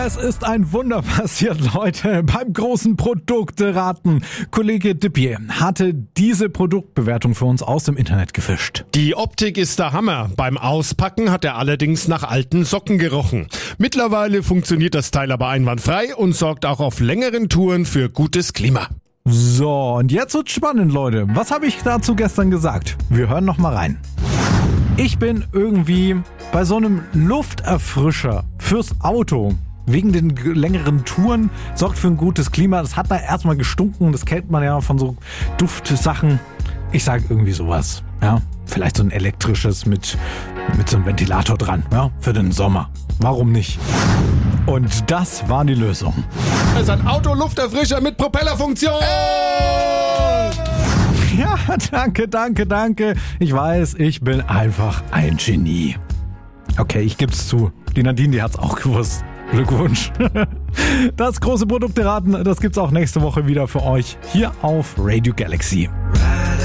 Es ist ein Wunder passiert, Leute, beim großen Produkteraten. Kollege Dippier hatte diese Produktbewertung für uns aus dem Internet gefischt. Die Optik ist der Hammer. Beim Auspacken hat er allerdings nach alten Socken gerochen. Mittlerweile funktioniert das Teil aber einwandfrei und sorgt auch auf längeren Touren für gutes Klima. So, und jetzt wird's spannend, Leute. Was habe ich dazu gestern gesagt? Wir hören noch mal rein. Ich bin irgendwie bei so einem Lufterfrischer fürs Auto. Wegen den längeren Touren sorgt für ein gutes Klima. Das hat da erstmal gestunken, das kennt man ja von so Duftsachen. Ich sage irgendwie sowas. Ja, vielleicht so ein elektrisches mit so einem Ventilator dran, ja, für den Sommer. Warum nicht? Und das war die Lösung. Es ist ein Autolufterfrischer mit Propellerfunktion. Ja, danke. Ich weiß, ich bin einfach ein Genie. Okay, ich geb's zu. Die Nadine, die hat's auch gewusst. Glückwunsch. Das große Produkteraten, das gibt's auch nächste Woche wieder für euch hier auf Radio Galaxy.